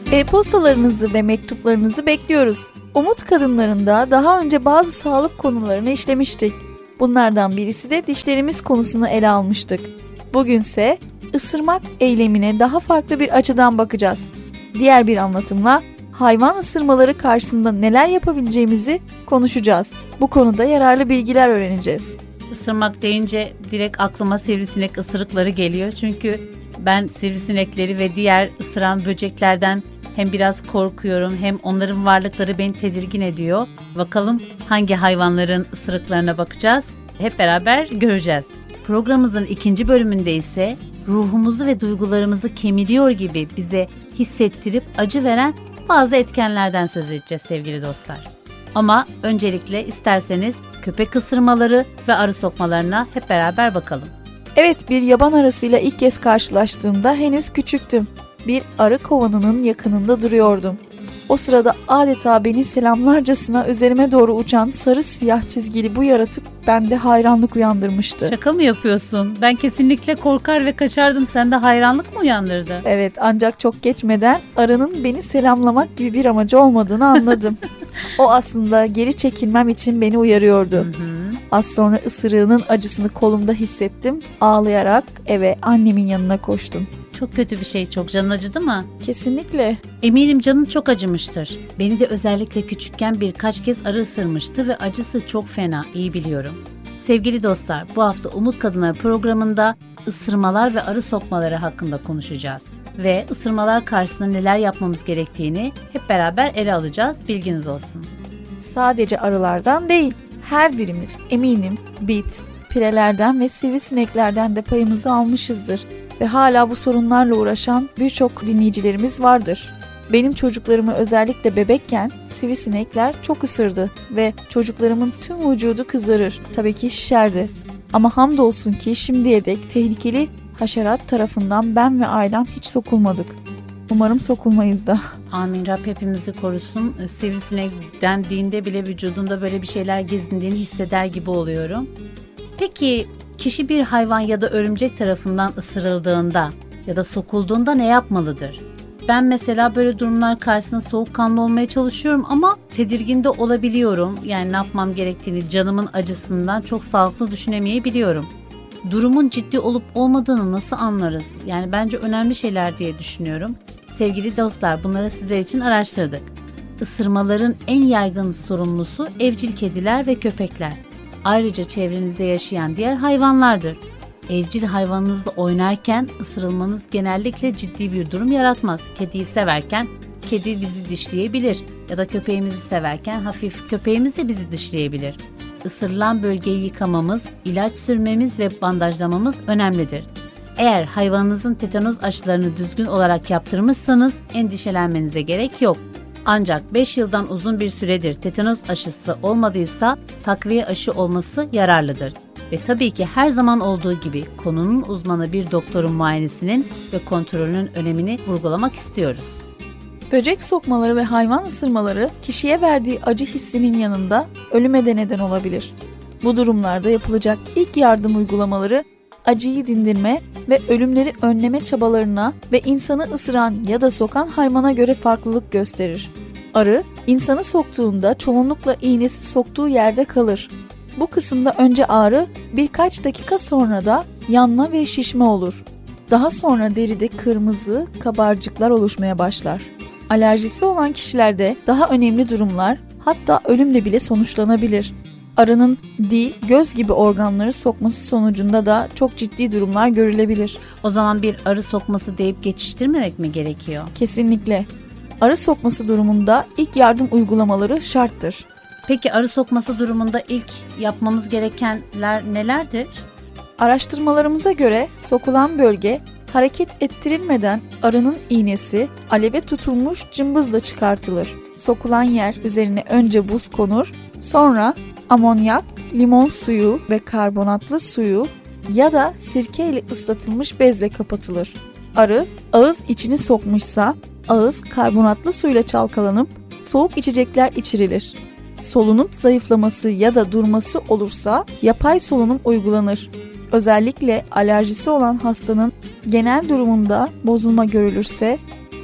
E-postalarınızı ve mektuplarınızı bekliyoruz. Umut Kadınları'nda daha önce bazı sağlık konularını işlemiştik. Bunlardan birisi de dişlerimiz konusunu ele almıştık. Bugünse ısırmak eylemine daha farklı bir açıdan bakacağız. Diğer bir anlatımla hayvan ısırmaları karşısında neler yapabileceğimizi konuşacağız. Bu konuda yararlı bilgiler öğreneceğiz. Isırmak deyince direkt aklıma sivrisinek ısırıkları geliyor. Çünkü ben sivrisinekleri ve diğer ısıran böceklerden hem biraz korkuyorum hem onların varlıkları beni tedirgin ediyor. Bakalım hangi hayvanların ısırıklarına bakacağız? Hep beraber göreceğiz. Programımızın 2. bölümünde ise ruhumuzu ve duygularımızı kemiriyor gibi bize hissettirip acı veren bazı etkenlerden söz edeceğiz sevgili dostlar. Ama öncelikle isterseniz köpek ısırmaları ve arı sokmalarına hep beraber bakalım. Evet, bir yaban arısıyla ilk kez karşılaştığımda henüz küçüktüm. Bir arı kovanının yakınında duruyordum. O sırada adeta beni selamlarcasına üzerime doğru uçan sarı siyah çizgili bu yaratık bende hayranlık uyandırmıştı. Şaka mı yapıyorsun? Ben kesinlikle korkar ve kaçardım. Sende hayranlık mı uyandırdı? Evet, ancak çok geçmeden arının beni selamlamak gibi bir amacı olmadığını anladım. O aslında geri çekilmem için beni uyarıyordu. Az sonra ısırığının acısını kolumda hissettim. Ağlayarak eve annemin yanına koştum. Çok kötü bir şey, çok canın acıdı mı? Kesinlikle. Eminim canın çok acımıştır. Beni de özellikle küçükken birkaç kez arı ısırmıştı ve acısı çok fena, iyi biliyorum. Sevgili dostlar, bu hafta Umut Kadınları programında ısırmalar ve arı sokmaları hakkında konuşacağız. Ve ısırmalar karşısında neler yapmamız gerektiğini hep beraber ele alacağız, bilginiz olsun. Sadece arılardan değil, her birimiz eminim bit, pirelerden ve sivrisineklerden de payımızı almışızdır. Ve hala bu sorunlarla uğraşan birçok dinleyicilerimiz vardır. Benim çocuklarımı özellikle bebekken sivrisinekler çok ısırdı ve çocuklarımın tüm vücudu kızarır. Tabii ki şişerdi. Ama hamdolsun ki şimdiye dek tehlikeli haşerat tarafından ben ve ailem hiç sokulmadık. Umarım sokulmayız da. Amin, Rab hepimizi korusun. Sivrisinek dendiğinde bile vücudumda böyle bir şeyler gezindiğini hisseder gibi oluyorum. Peki kişi bir hayvan ya da örümcek tarafından ısırıldığında ya da sokulduğunda ne yapmalıdır? Ben mesela böyle durumlar karşısında soğukkanlı olmaya çalışıyorum ama tedirgin de olabiliyorum. Yani ne yapmam gerektiğini canımın acısından çok sağlıklı düşünemeyebiliyorum. Durumun ciddi olup olmadığını nasıl anlarız? Yani bence önemli şeyler diye düşünüyorum. Sevgili dostlar, bunları sizler için araştırdık. Isırmaların en yaygın sorumlusu evcil kediler ve köpekler. Ayrıca çevrenizde yaşayan diğer hayvanlardır. Evcil hayvanınızla oynarken ısırılmanız genellikle ciddi bir durum yaratmaz. Kediyi severken kedi bizi dişleyebilir ya da köpeğimizi severken hafif köpeğimiz de bizi dişleyebilir. Isırılan bölgeyi yıkamamız, ilaç sürmemiz ve bandajlamamız önemlidir. Eğer hayvanınızın tetanoz aşılarını düzgün olarak yaptırmışsanız endişelenmenize gerek yok. Ancak 5 yıldan uzun bir süredir tetanoz aşısı olmadıysa takviye aşı olması yararlıdır. Ve tabii ki her zaman olduğu gibi konunun uzmanı bir doktorun muayenesinin ve kontrolünün önemini vurgulamak istiyoruz. Böcek sokmaları ve hayvan ısırmaları kişiye verdiği acı hissinin yanında ölüme de neden olabilir. Bu durumlarda yapılacak ilk yardım uygulamaları acıyı dindirme ve ölümleri önleme çabalarına ve insanı ısıran ya da sokan hayvana göre farklılık gösterir. Arı, insanı soktuğunda çoğunlukla iğnesi soktuğu yerde kalır. Bu kısımda önce ağrı, birkaç dakika sonra da yanma ve şişme olur. Daha sonra deride kırmızı kabarcıklar oluşmaya başlar. Alerjisi olan kişilerde daha önemli durumlar, hatta ölümle bile sonuçlanabilir. Arının dil, göz gibi organları sokması sonucunda da çok ciddi durumlar görülebilir. O zaman bir arı sokması deyip geçiştirmemek mi gerekiyor? Kesinlikle. Arı sokması durumunda ilk yardım uygulamaları şarttır. Peki arı sokması durumunda ilk yapmamız gerekenler nelerdir? Araştırmalarımıza göre sokulan bölge hareket ettirilmeden arının iğnesi aleve tutulmuş cımbızla çıkartılır. Sokulan yer üzerine önce buz konur, sonra amonyak, limon suyu ve karbonatlı suyu ya da sirke ile ıslatılmış bezle kapatılır. Arı ağız içini sokmuşsa ağız karbonatlı suyla çalkalanıp soğuk içecekler içirilir. Solunum zayıflaması ya da durması olursa yapay solunum uygulanır. Özellikle alerjisi olan hastanın genel durumunda bozulma görülürse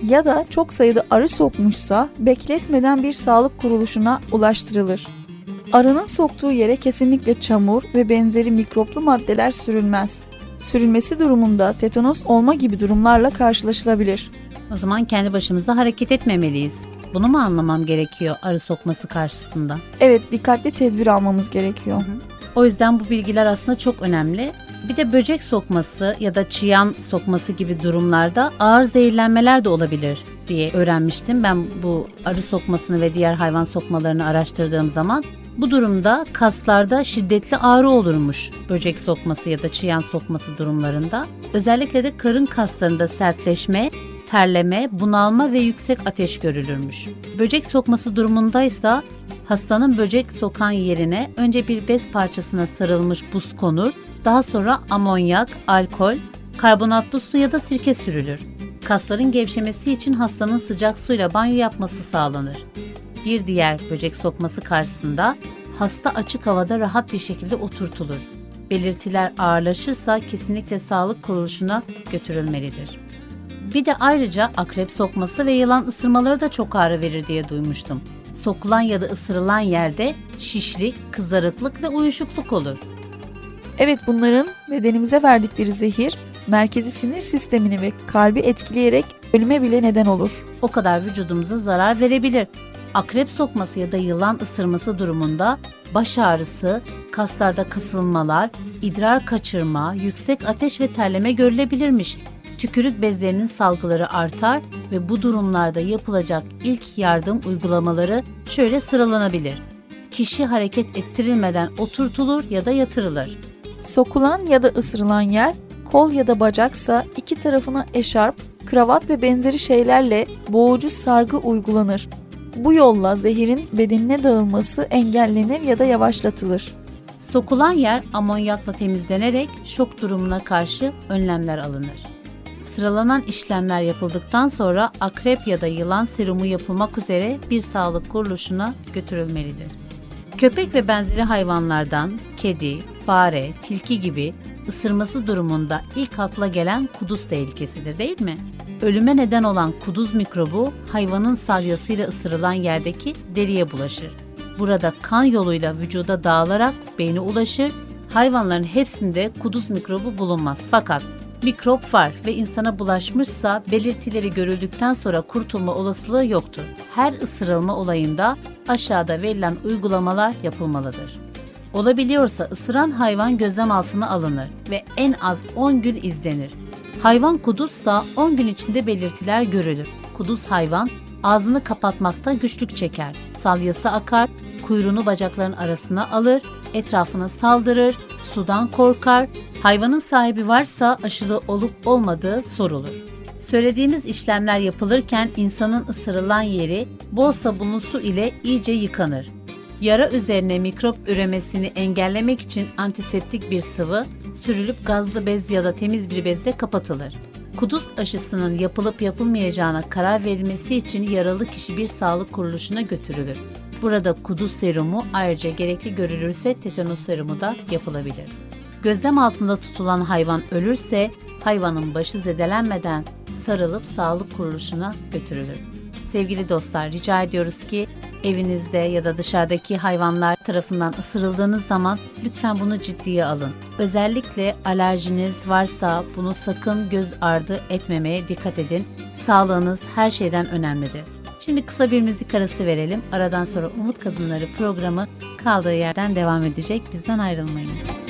ya da çok sayıda arı sokmuşsa bekletmeden bir sağlık kuruluşuna ulaştırılır. Arının soktuğu yere kesinlikle çamur ve benzeri mikroplu maddeler sürülmez. Sürülmesi durumunda tetanos olma gibi durumlarla karşılaşılabilir. O zaman kendi başımıza hareket etmemeliyiz. Bunu mu anlamam gerekiyor arı sokması karşısında? Evet, dikkatli tedbir almamız gerekiyor. O yüzden bu bilgiler aslında çok önemli. Bir de böcek sokması ya da çıyan sokması gibi durumlarda ağır zehirlenmeler de olabilir diye öğrenmiştim. Ben bu arı sokmasını ve diğer hayvan sokmalarını araştırdığım zaman bu durumda kaslarda şiddetli ağrı olurmuş böcek sokması ya da çıyan sokması durumlarında. Özellikle de karın kaslarında sertleşme, terleme, bunalma ve yüksek ateş görülürmüş. Böcek sokması durumundaysa hastanın böcek sokan yerine önce bir bez parçasına sarılmış buz konur, daha sonra amonyak, alkol, karbonatlı su ya da sirke sürülür. Kasların gevşemesi için hastanın sıcak suyla banyo yapması sağlanır. Bir diğer böcek sokması karşısında hasta açık havada rahat bir şekilde oturtulur. Belirtiler ağırlaşırsa kesinlikle sağlık kuruluşuna götürülmelidir. Bir de ayrıca akrep sokması ve yılan ısırmaları da çok ağrı verir diye duymuştum. Sokulan ya da ısırılan yerde şişlik, kızarıklık ve uyuşukluk olur. Evet, bunların bedenimize verdikleri zehir, merkezi sinir sistemini ve kalbi etkileyerek ölüme bile neden olur. O kadar vücudumuza zarar verebilir. Akrep sokması ya da yılan ısırması durumunda baş ağrısı, kaslarda kasılmalar, idrar kaçırma, yüksek ateş ve terleme görülebilirmiş. Tükürük bezlerinin salgıları artar ve bu durumlarda yapılacak ilk yardım uygulamaları şöyle sıralanabilir. Kişi hareket ettirilmeden oturtulur ya da yatırılır. Sokulan ya da ısırılan yer, kol ya da bacaksa iki tarafına eşarp, kravat ve benzeri şeylerle boğucu sargı uygulanır. Bu yolla zehirin bedenine dağılması engellenir ya da yavaşlatılır. Sokulan yer amonyakla temizlenerek şok durumuna karşı önlemler alınır. Sıralanan işlemler yapıldıktan sonra akrep ya da yılan serumu yapılmak üzere bir sağlık kuruluşuna götürülmelidir. Köpek ve benzeri hayvanlardan kedi, fare, tilki gibi ısırması durumunda ilk akla gelen kuduz tehlikesidir, değil mi? Ölüme neden olan kuduz mikrobu hayvanın salyasıyla ısırılan yerdeki deriye bulaşır. Burada kan yoluyla vücuda dağılarak beyne ulaşır. Hayvanların hepsinde kuduz mikrobu bulunmaz, fakat mikrop var ve insana bulaşmışsa belirtileri görüldükten sonra kurtulma olasılığı yoktur. Her ısırılma olayında aşağıda verilen uygulamalar yapılmalıdır. Olabiliyorsa ısıran hayvan gözlem altına alınır ve en az 10 gün izlenir. Hayvan kuduzsa 10 gün içinde belirtiler görülür. Kuduz hayvan ağzını kapatmakta güçlük çeker, salyası akar, kuyruğunu bacakların arasına alır, etrafına saldırır, sudan korkar, hayvanın sahibi varsa aşılı olup olmadığı sorulur. Söylediğimiz işlemler yapılırken insanın ısırılan yeri bol sabunlu su ile iyice yıkanır. Yara üzerine mikrop üremesini engellemek için antiseptik bir sıvı sürülüp gazlı bez ya da temiz bir bezle kapatılır. Kuduz aşısının yapılıp yapılmayacağına karar verilmesi için yaralı kişi bir sağlık kuruluşuna götürülür. Burada kuduz serumu, ayrıca gerekli görülürse tetanos serumu da yapılabilir. Gözlem altında tutulan hayvan ölürse hayvanın başı zedelenmeden sarılıp sağlık kuruluşuna götürülür. Sevgili dostlar, rica ediyoruz ki evinizde ya da dışarıdaki hayvanlar tarafından ısırıldığınız zaman lütfen bunu ciddiye alın. Özellikle alerjiniz varsa bunu sakın göz ardı etmemeye dikkat edin. Sağlığınız her şeyden önemlidir. Şimdi kısa bir müzik arası verelim. Aradan sonra Umut Kadınları programı kaldığı yerden devam edecek. Bizden ayrılmayın.